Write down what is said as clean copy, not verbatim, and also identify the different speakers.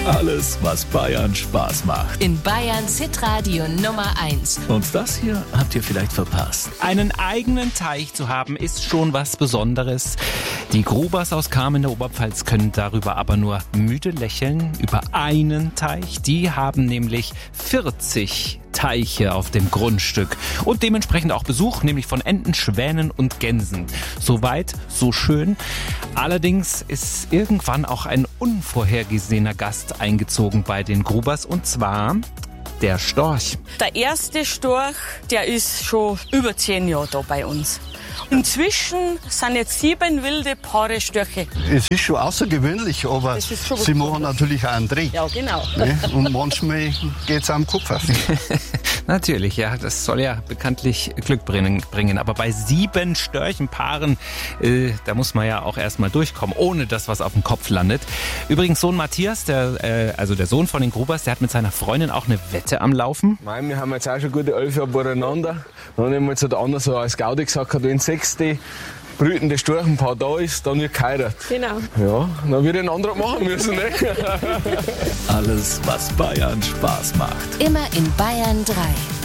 Speaker 1: Alles, was Bayern Spaß macht.
Speaker 2: In Bayerns Hitradio Nummer 1.
Speaker 1: Und das hier habt ihr vielleicht verpasst.
Speaker 3: Einen eigenen Teich zu haben, ist schon was Besonderes. Die Grubers aus Cham in der Oberpfalz können darüber aber nur müde lächeln. Über einen Teich. Die haben nämlich 40 Teiche auf dem Grundstück und dementsprechend auch Besuch, nämlich von Enten, Schwänen und Gänsen. Soweit, so schön. Allerdings ist irgendwann auch ein unvorhergesehener Gast eingezogen bei den Grubers, und zwar der Storch.
Speaker 4: Der erste Storch, der ist schon über 10 Jahre da bei uns. Inzwischen sind jetzt 7 wilde Paare Störche.
Speaker 5: Es ist schon außergewöhnlich, aber sie machen natürlich auch einen Dreh.
Speaker 4: Ja, genau.
Speaker 5: Ne? Und manchmal geht es am Kopf auf.
Speaker 3: Natürlich, ja, das soll ja bekanntlich Glück bringen. Aber bei 7 Störchenpaaren, da muss man ja auch erstmal durchkommen, ohne dass was auf dem Kopf landet. Übrigens, Sohn Matthias, der Sohn von den Grubers, der hat mit seiner Freundin auch eine Wette am Laufen.
Speaker 6: Nein, wir haben jetzt auch schon gute 11 Jahre beieinander. Dann haben wir jetzt der andere so als Gaudi gesagt, wenn 6. brütende Storchenpaar da ist, dann wird geheiratet.
Speaker 4: Genau.
Speaker 6: Ja, dann wird ein anderer machen müssen, ne?
Speaker 1: Alles, was Bayern Spaß macht.
Speaker 2: Immer in Bayern 3.